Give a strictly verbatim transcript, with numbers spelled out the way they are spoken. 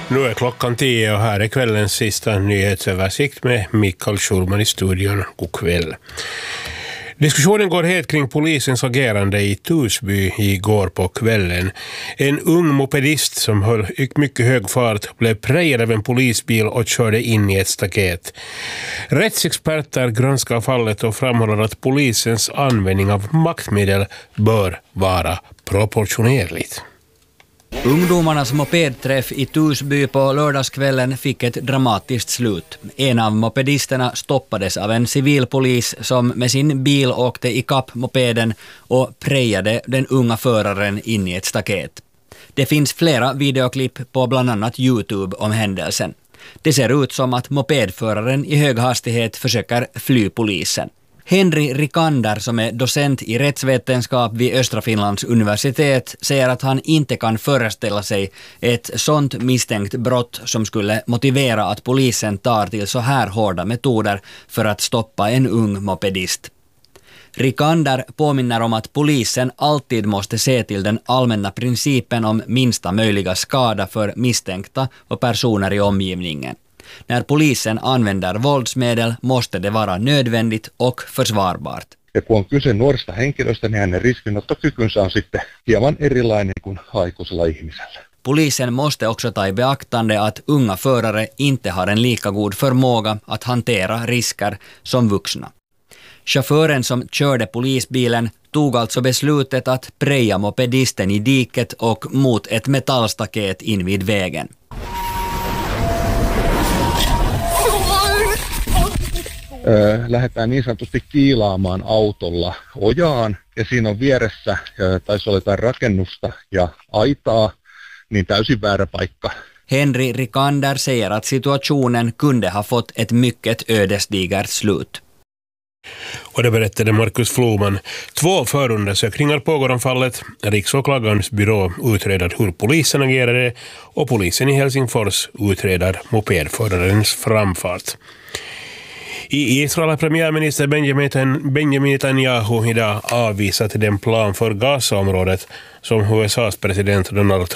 Nu är klockan tio och här är kvällens sista nyhetsöversikt med Mikael Schulman i studion. God kväll. Diskussionen går helt kring polisens agerande i Torsby igår på kvällen. En ung mopedist som höll mycket hög fart blev prejad av en polisbil och körde in i ett staket. Rättsexperter granskar fallet och framhåller att polisens användning av maktmedel bör vara proportionerligt. Ungdomarnas mopedträff i Torsby på lördagskvällen fick ett dramatiskt slut. En av mopedisterna stoppades av en civilpolis som med sin bil åkte i kapp mopeden och prejade den unga föraren in i ett staket. Det finns flera videoklipp på bland annat YouTube om händelsen. Det ser ut som att mopedföraren i hög hastighet försöker fly polisen. Henry Rikander, som är docent i rättsvetenskap vid Östra Finlands universitet, säger att han inte kan föreställa sig ett sådant misstänkt brott som skulle motivera att polisen tar till så här hårda metoder för att stoppa en ung mopedist. Rikander påminner om att polisen alltid måste se till den allmänna principen om minsta möjliga skada för misstänkta och personer i omgivningen. När polisen använder våldsmedel måste det vara nödvändigt och försvarbart. Ja kun on kyse nuorista henkilöistä, niin hänen riskinottokykynsä on sitten hieman erilainen kuin aikuisella ihmisellä. Polisen måste också ta i beaktande att unga förare inte har en lika god förmåga att hantera risker som vuxna. Chauffören som körde polisbilen tog alltså beslutet att preja mopedisten i diket och mot ett metallstaket in vid vägen. Öö, lähdetään niin sanotusti kiilaamaan autolla ojaan ja siinä on vieressä, öö, taisi olla jotain rakennusta ja aitaa, niin täysin väärä paikka. Henry Rikander säger att situationen kunde ha fått ett mycket ödesdigert slut. Och det berättade Markus Floman. Två förundersökningar pågår om fallet. Riksåklagarens byrå utreder hur polisen agerade och polisen i Helsingfors utreder mopedförarens framfart. I Israel har premiärminister Benjamin Netanyahu idag avvisat den plan för Gaza-området som U S A:s president Donald